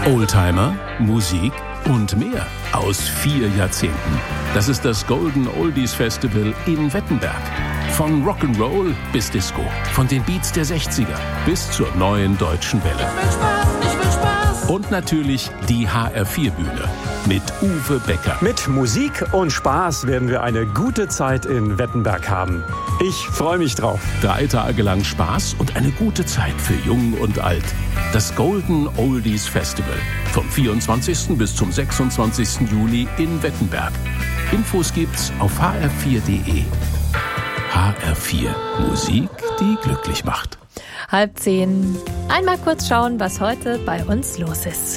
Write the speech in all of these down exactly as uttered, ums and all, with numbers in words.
Oldtimer, Musik und mehr aus vier Jahrzehnten. Das ist das Golden Oldies Festival in Wettenberg. Von Rock'n'Roll bis Disco, von den Beats der sechziger bis zur neuen deutschen Welle. Ich will Spaß, ich will Spaß. Und natürlich die H R vier Bühne mit Uwe Becker. Mit Musik und Spaß werden wir eine gute Zeit in Wettenberg haben. Ich freue mich drauf. Drei Tage lang Spaß und eine gute Zeit für Jung und Alt. Das Golden Oldies Festival vom vierundzwanzigsten bis zum sechsundzwanzigsten Juli in Wettenberg. Infos gibt's auf h r vier punkt d e. H R vier. Musik, die glücklich macht. Halb zehn. Einmal kurz schauen, was heute bei uns los ist.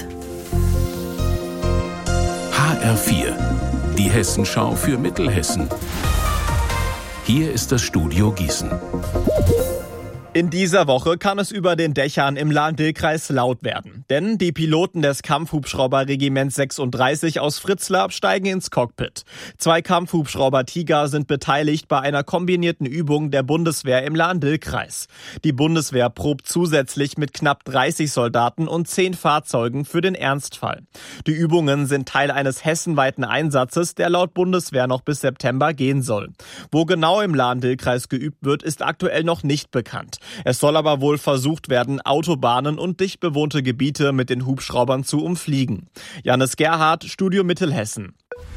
H R vier. Die Hessenschau für Mittelhessen. Hier ist das Studio Gießen. In dieser Woche kann es über den Dächern im Lahn-Dill-Kreis laut werden. Denn die Piloten des Kampfhubschrauberregiments sechsunddreißig aus Fritzlar steigen ins Cockpit. Zwei Kampfhubschrauber Tiger sind beteiligt bei einer kombinierten Übung der Bundeswehr im Lahn-Dill-Kreis. Die Bundeswehr probt zusätzlich mit knapp dreißig Soldaten und zehn Fahrzeugen für den Ernstfall. Die Übungen sind Teil eines hessenweiten Einsatzes, der laut Bundeswehr noch bis September gehen soll. Wo genau im Lahn-Dill-Kreis geübt wird, ist aktuell noch nicht bekannt. Es soll aber wohl versucht werden, Autobahnen und dicht bewohnte Gebiete mit den Hubschraubern zu umfliegen. Janis Gerhardt, Studio Mittelhessen.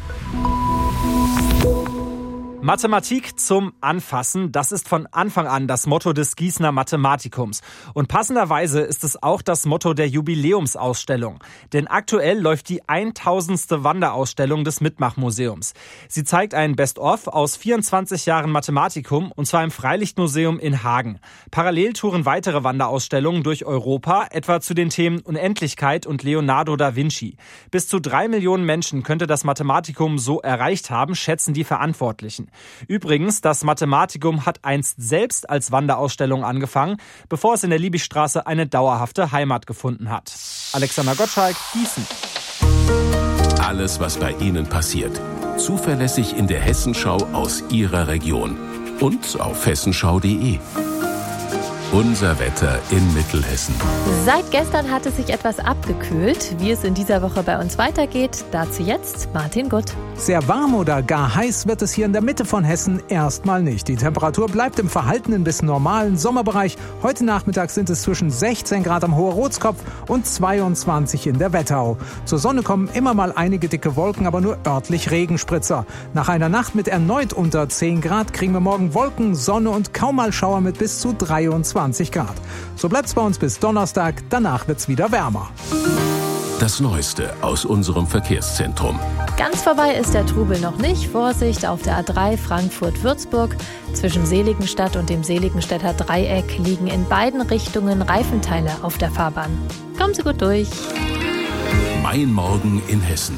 Mathematik zum Anfassen, das ist von Anfang an das Motto des Gießener Mathematikums. Und passenderweise ist es auch das Motto der Jubiläumsausstellung. Denn aktuell läuft die tausendste Wanderausstellung des Mitmachmuseums. Sie zeigt ein Best-of aus vierundzwanzig Jahren Mathematikum, und zwar im Freilichtmuseum in Hagen. Parallel touren weitere Wanderausstellungen durch Europa, etwa zu den Themen Unendlichkeit und Leonardo da Vinci. Bis zu drei Millionen Menschen könnte das Mathematikum so erreicht haben, schätzen die Verantwortlichen. Übrigens, das Mathematikum hat einst selbst als Wanderausstellung angefangen, bevor es in der Liebigstraße eine dauerhafte Heimat gefunden hat. Alexander Gottschalk, Gießen. Alles, was bei Ihnen passiert, zuverlässig in der Hessenschau aus Ihrer Region und auf hessenschau punkt d e. Unser Wetter in Mittelhessen. Seit gestern hat es sich etwas abgekühlt. Wie es in dieser Woche bei uns weitergeht, dazu jetzt Martin Gutt. Sehr warm oder gar heiß wird es hier in der Mitte von Hessen erstmal nicht. Die Temperatur bleibt im verhaltenen bis normalen Sommerbereich. Heute Nachmittag sind es zwischen sechzehn Grad am Hohe-Rotskopf und zweiundzwanzig in der Wetterau. Zur Sonne kommen immer mal einige dicke Wolken, aber nur örtlich Regenspritzer. Nach einer Nacht mit erneut unter zehn Grad kriegen wir morgen Wolken, Sonne und kaum mal Schauer mit bis zu dreiundzwanzig Grad. So bleibt's bei uns bis Donnerstag, danach wird's wieder wärmer. Das Neueste aus unserem Verkehrszentrum. Ganz vorbei ist der Trubel noch nicht. Vorsicht auf der A drei Frankfurt-Würzburg. Zwischen Seligenstadt und dem Seligenstädter Dreieck liegen in beiden Richtungen Reifenteile auf der Fahrbahn. Kommen Sie gut durch. Mein Morgen in Hessen.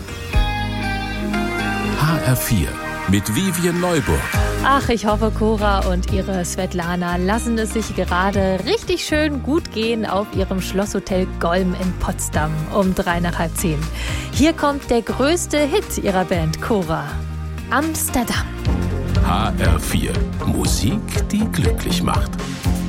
H R vier mit Vivian Neuburg. Ach, ich hoffe, Cora und ihre Svetlana lassen es sich gerade richtig schön gut gehen auf ihrem Schlosshotel Golm in Potsdam um drei nach halb zehn. Hier kommt der größte Hit ihrer Band Cora. Amsterdam. H R vier. Musik, die glücklich macht.